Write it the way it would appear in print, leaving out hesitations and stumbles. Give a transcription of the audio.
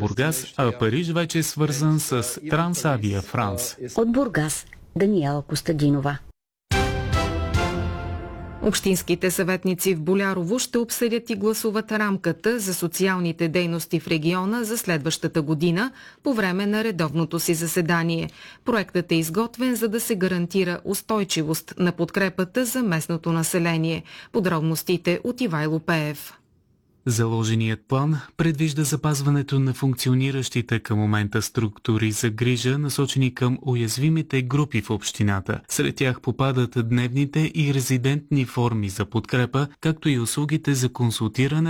Бургас, а Париж вече е свързан с Трансавия Франс. От Бургас, Даниела Костадинова. Общинските съветници в Болярово ще обсъдят и гласуват рамката за социалните дейности в региона за следващата година по време на редовното си заседание. Проектът е изготвен, за да се гарантира устойчивост на подкрепата за местното население. Подробностите от Ивайло Пеев. Заложеният план предвижда запазването на функциониращите към момента структури за грижа, насочени към уязвимите групи в общината. Сред тях попадат дневните и резидентни форми за подкрепа, както и услугите за консултиране